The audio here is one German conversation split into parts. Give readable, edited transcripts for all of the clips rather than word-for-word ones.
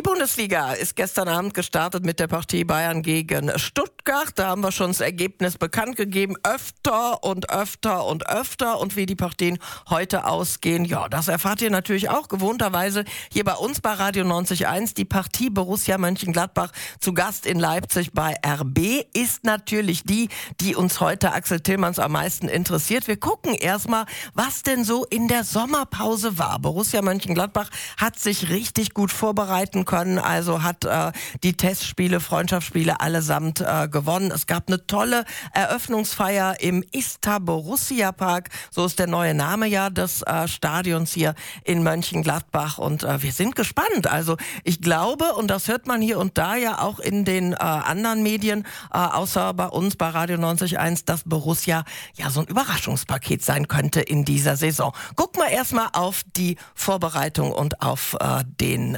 Die Bundesliga ist gestern Abend gestartet mit der Partie Bayern gegen Stuttgart. Da haben wir schon das Ergebnis bekannt gegeben. Öfter. Und wie die Partien heute ausgehen, ja, das erfahrt ihr natürlich auch gewohnterweise hier bei uns bei Radio 90.1. Die Partie Borussia Mönchengladbach zu Gast in Leipzig bei RB ist natürlich die uns heute Axel Tillmanns am meisten interessiert. Wir gucken erstmal, was denn so in der Sommerpause war. Borussia Mönchengladbach hat sich richtig gut vorbereiten können, also hat die Testspiele, Freundschaftsspiele allesamt gewonnen. Es gab eine tolle Eröffnungsfeier im Ista Borussia Park, so ist der neue Name ja des Stadions hier in Mönchengladbach, und wir sind gespannt. Also ich glaube, und das hört man hier und da ja auch in den anderen Medien, außer bei uns bei Radio 90.1, dass Borussia ja so ein Überraschungspaket sein könnte in dieser Saison. Gucken wir erstmal auf die Vorbereitung und auf den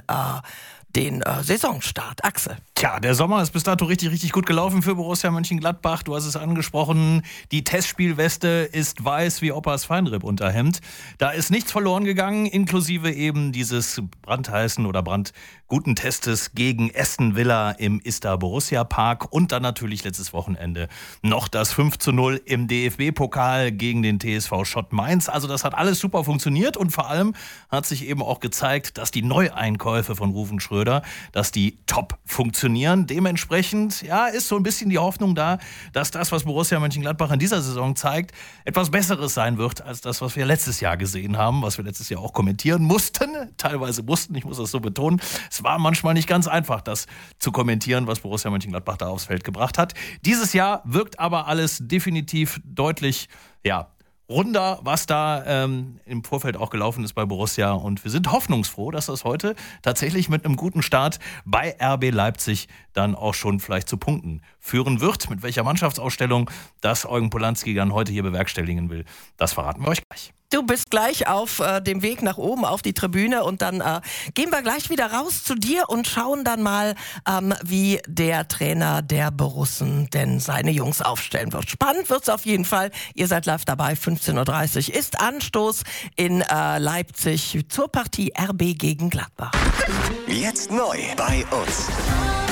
Saisonstart. Axel. Tja, der Sommer ist bis dato richtig gut gelaufen für Borussia Mönchengladbach. Du hast es angesprochen, die Testspielweste ist weiß wie Opas Feinripp-Unterhemd. Da ist nichts verloren gegangen, inklusive eben dieses brandheißen oder brandguten Testes gegen Aston Villa im Ista Borussia Park und dann natürlich letztes Wochenende noch das 5:0 im DFB-Pokal gegen den TSV Schott Mainz. Also das hat alles super funktioniert, und vor allem hat sich eben auch gezeigt, dass die Neueinkäufe von Ruven Schröder, dass die top funktionieren. Dementsprechend, ja, ist so ein bisschen die Hoffnung da, dass das, was Borussia Mönchengladbach in dieser Saison zeigt, etwas Besseres sein wird als das, was wir letztes Jahr gesehen haben, was wir letztes Jahr auch kommentieren mussten. Teilweise mussten, ich muss das so betonen. Es war manchmal nicht ganz einfach, das zu kommentieren, was Borussia Mönchengladbach da aufs Feld gebracht hat. Dieses Jahr wirkt aber alles definitiv deutlich, runder, was da im Vorfeld auch gelaufen ist bei Borussia, und wir sind hoffnungsfroh, dass das heute tatsächlich mit einem guten Start bei RB Leipzig dann auch schon vielleicht zu Punkten führen wird. Mit welcher Mannschaftsausstellung das Eugen Polanski dann heute hier bewerkstelligen will, das verraten wir euch gleich. Du bist gleich auf dem Weg nach oben auf die Tribüne, und dann gehen wir gleich wieder raus zu dir und schauen dann mal, wie der Trainer der Borussen denn seine Jungs aufstellen wird. Spannend wird's auf jeden Fall. Ihr seid live dabei. 15:30 Uhr ist Anstoß in Leipzig zur Partie RB gegen Gladbach. Jetzt neu bei uns.